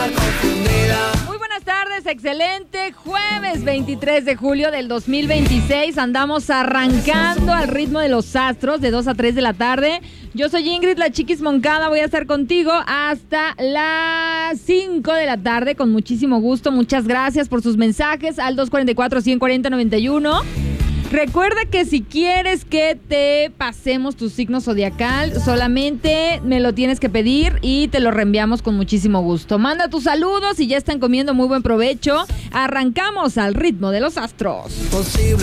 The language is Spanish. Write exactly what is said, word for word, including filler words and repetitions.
confundida. Muy buenas tardes, excelente jueves veintitrés de julio del dos mil veintiséis. Andamos arrancando al ritmo de los astros de dos a tres de la tarde. Yo soy Ingrid, la Chiquis Moncada. Voy a estar contigo hasta las cinco de la tarde con muchísimo gusto. Muchas gracias por sus mensajes al dos cuatro cuatro, uno cuatro cero, nueve uno. Recuerda que si quieres que te pasemos tu signo zodiacal, solamente me lo tienes que pedir y te lo reenviamos con muchísimo gusto. Manda tus saludos y ya están comiendo muy buen provecho. Arrancamos al ritmo de los astros. Posible.